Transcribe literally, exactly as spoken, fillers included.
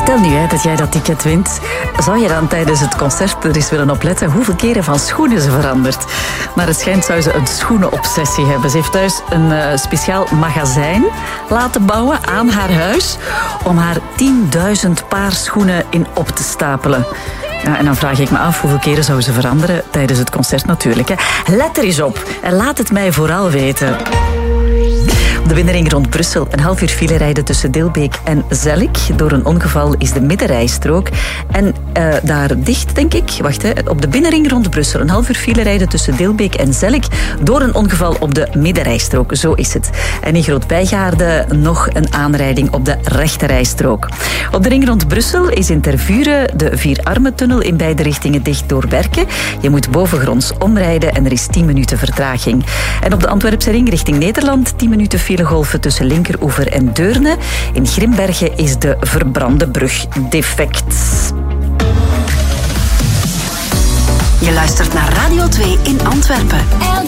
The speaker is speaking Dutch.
Stel nu hè, dat jij dat ticket wint. Zou je dan tijdens het concert er eens willen opletten hoeveel keren van schoenen ze verandert? Maar het schijnt zou ze een schoenenobsessie hebben. Ze heeft thuis een uh, speciaal magazijn laten bouwen aan haar huis om haar tienduizend paar schoenen in op te stapelen. Ja, en dan vraag ik me af hoeveel keren zou ze veranderen tijdens het concert natuurlijk. Hè. Let er eens op en laat het mij vooral weten. Op de binnenring rond Brussel een half uur file rijden tussen Dilbeek en Zellik. Door een ongeval is de middenrijstrook. En uh, daar dicht, denk ik, wacht, hè, op de binnenring rond Brussel een half uur file rijden tussen Dilbeek en Zellik. Door een ongeval op de middenrijstrook, zo is het. En in Groot-Bijgaarde nog een aanrijding op de rechterrijstrook. Op de ring rond Brussel is in Tervuren de Vierarmentunnel in beide richtingen dicht door Berken. Je moet bovengronds omrijden en er is tien minuten vertraging. En op de Antwerpse ring richting Nederland tien minuten file golven tussen Linkeroever en Deurne. In Grimbergen is de verbrande brug defect. Je luistert naar Radio twee in Antwerpen.